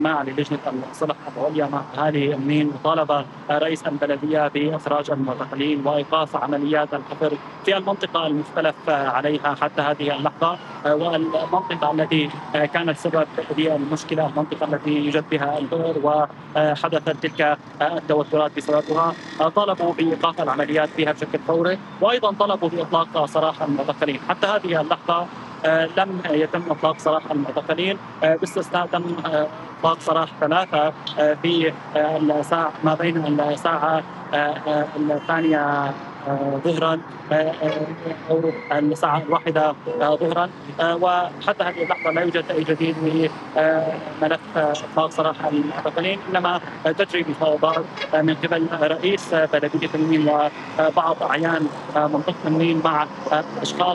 اجتماع للجنة الصلح العليا مع أهالي منين، وطالب رئيس البلدية بإخراج المعتقلين وإيقاف عمليات الحفر في المنطقة المختلف عليها حتى هذه اللحظة. والمنطقة التي كانت سبب للمشكلة، المنطقة التي يوجد بها البئر وحدثت تلك التوترات بسببها، طالبوا بإيقاف العمليات فيها بشكل فوري، وأيضا طلبوا بإطلاق سراح المعتقلين. حتى هذه اللحظة لم يتم إطلاق سراح المعتقلين، باستثناء تم إطلاق سراح ثلاثة في الساعة ما بين الساعة الثانية ظهرا أو الساعة الواحدة ظهرا. وحتى هذه اللحظة لا يوجد أي جديد بملف إطلاق سراح المعتقلين، إنما تجري مفاوضات من قبل رئيس بلدية النين وبعض أعيان منطقة النين مع أشخاص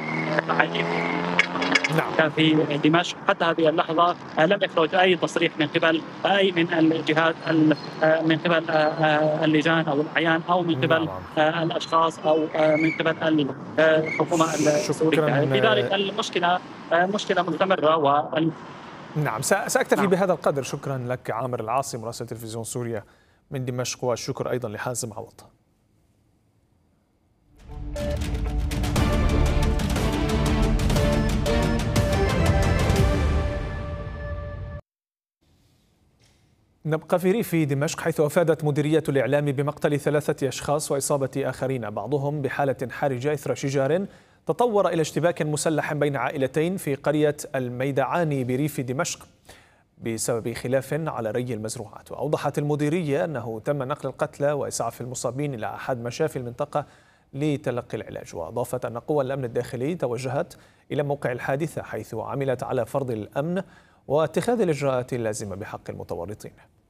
نعم. في دمشق. حتى هذه اللحظة لم يخرج أي تصريح من قبل أي من الجهات، من قبل اللجان أو الأعيان أو من قبل الأشخاص أو من قبل الحكومة السورية. لذلك المشكلة مشكلة مستمرة. نعم، سأكتفي بهذا القدر. شكرا لك عامر العاصي مراسل تلفزيون سوريا من دمشق، والشكر أيضا لحازم عوض. نبقى في ريف دمشق، حيث أفادت مديرية الإعلام بمقتل 3 أشخاص وإصابة آخرين، بعضهم بحالة حرجة إثر شجار تطور إلى اشتباك مسلح بين عائلتين في قرية الميدعاني بريف دمشق بسبب خلاف على ري المزروعات. وأوضحت المديرية أنه تم نقل القتلى وإسعاف المصابين إلى أحد مشافي المنطقة لتلقي العلاج. وأضافت أن قوى الأمن الداخلي توجهت إلى موقع الحادثة، حيث عملت على فرض الأمن واتخاذ الإجراءات اللازمة بحق المتورطين.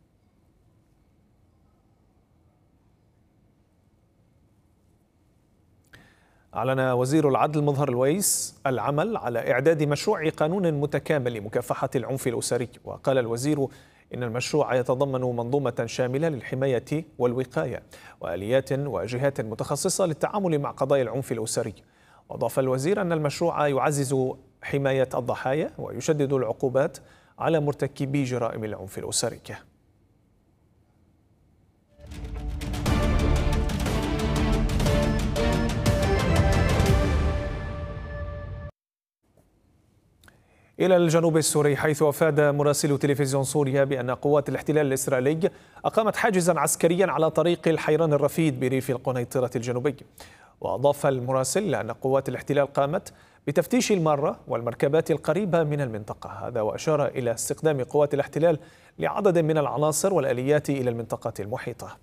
أعلن وزير العدل مظهر الويس العمل على إعداد مشروع قانون متكامل لمكافحة العنف الأسري. وقال الوزير إن المشروع يتضمن منظومة شاملة للحماية والوقاية وآليات وجهات متخصصة للتعامل مع قضايا العنف الأسري. وأضاف الوزير أن المشروع يعزز حماية الضحايا ويشدد العقوبات على مرتكبي جرائم العنف الأسري. إلى الجنوب السوري، حيث أفاد مراسل تلفزيون سوريا بأن قوات الاحتلال الإسرائيلي أقامت حاجزا عسكريا على طريق الحيران الرفيد بريف القنيطرة الجنوبي. وأضاف المراسل أن قوات الاحتلال قامت بتفتيش المارة والمركبات القريبة من المنطقة، هذا وأشار إلى استخدام قوات الاحتلال لعدد من العناصر والآليات إلى المنطقة المحيطة.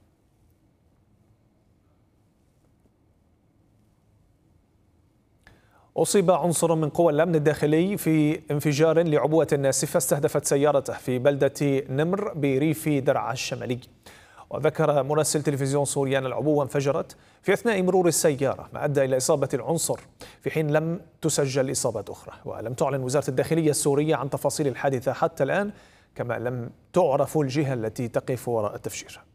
أصيب عنصر من قوى الأمن الداخلي في انفجار لعبوة ناسفة استهدفت سيارته في بلدة نمر بريف درعا الشمالي. وذكر مراسل تلفزيون سوريا أن العبوة انفجرت في أثناء مرور السيارة، ما أدى إلى إصابة العنصر، في حين لم تسجل إصابات أخرى. ولم تعلن وزارة الداخلية السورية عن تفاصيل الحادثة حتى الآن، كما لم تعرف الجهة التي تقف وراء التفجير.